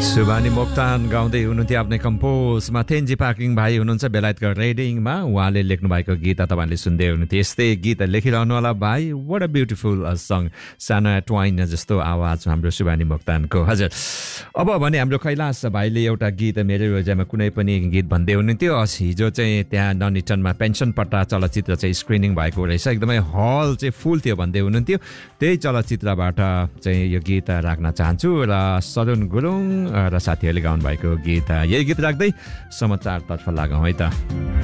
सुबानी मोक्तान गाउँदै हुनुहुन्थ्यो आफ्नै कम्पोजमा। थेन्जी पार्किङ भाइ हुनुहुन्छ बेलायतको रेडिङमा, उहाँले लेख्नु भएको गीत तपाईँले सुन्दै हुनुहुन्थ्यो। यस्तै गीत लेखिरहनु होला भाइ। वाट अ ब्युटिफुल सङ, सानो ट्वाइन जस्तो आवाज हाम्रो सुबानी मोक्तानको। हजुर, अब भने हाम्रो कैलाश भाइले एउटा गीत मेरो रोजाइमा कुनै पनि गीत भन्दै हुनुहुन्थ्यो। हिजो चाहिँ त्यहाँ ननिटनमा पेन्सन पट्टा चलचित्र चाहिँ स्क्रिनिङ भएको रहेछ, एकदमै हल चाहिँ फुल थियो भन्दै हुनुहुन्थ्यो। त्यही चलचित्रबाट चाहिँ यो गीत राख्न चाहन्छु र सरुण गुरुङ र साथीहरूले गाउनु भएको गीत, यही गीत राख्दै समाचारतर्फ लागौँ है त।